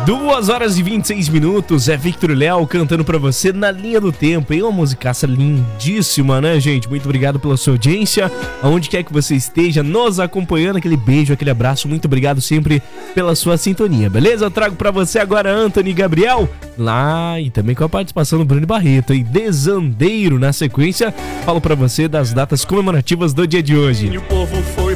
2h26, é Victor Léo cantando pra você Na Linha do Tempo, hein? Uma musicaça lindíssima, né, gente? Muito obrigado pela sua audiência, aonde quer que você esteja nos acompanhando, aquele beijo, aquele abraço, muito obrigado sempre pela sua sintonia, beleza? Eu trago pra você agora Anthony Gabriel, lá, e também com a participação do Bruno Barreto, e Desandeiro na sequência, falo pra você das datas comemorativas do dia de hoje. O povo